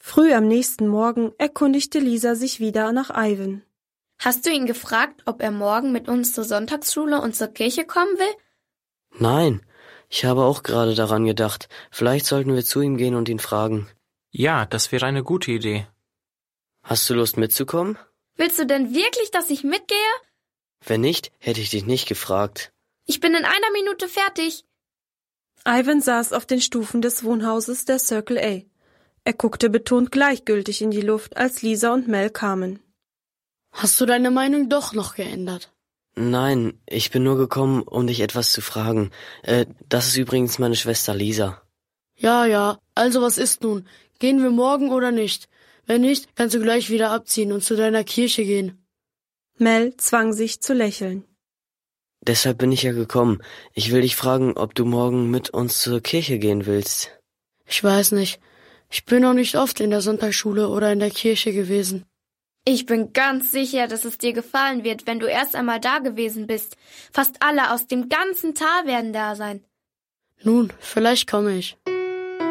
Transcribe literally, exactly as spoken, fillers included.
Früh am nächsten Morgen erkundigte Lisa sich wieder nach Ivan. Hast du ihn gefragt, ob er morgen mit uns zur Sonntagsschule und zur Kirche kommen will? Nein, ich habe auch gerade daran gedacht. Vielleicht sollten wir zu ihm gehen und ihn fragen. Ja, das wäre eine gute Idee. Hast du Lust mitzukommen? Willst du denn wirklich, dass ich mitgehe? Wenn nicht, hätte ich dich nicht gefragt. Ich bin in einer Minute fertig. Ivan saß auf den Stufen des Wohnhauses der Circle A. Er guckte betont gleichgültig in die Luft, als Lisa und Mel kamen. Hast du deine Meinung doch noch geändert? Nein, ich bin nur gekommen, um dich etwas zu fragen. Äh, das ist übrigens meine Schwester Lisa. Ja, ja, also was ist nun? Gehen wir morgen oder nicht? Wenn nicht, kannst du gleich wieder abziehen und zu deiner Kirche gehen. Mel zwang sich zu lächeln. Deshalb bin ich ja gekommen. Ich will dich fragen, ob du morgen mit uns zur Kirche gehen willst. Ich weiß nicht. Ich bin noch nicht oft in der Sonntagsschule oder in der Kirche gewesen. Ich bin ganz sicher, dass es dir gefallen wird, wenn du erst einmal da gewesen bist. Fast alle aus dem ganzen Tal werden da sein. Nun, vielleicht komme ich.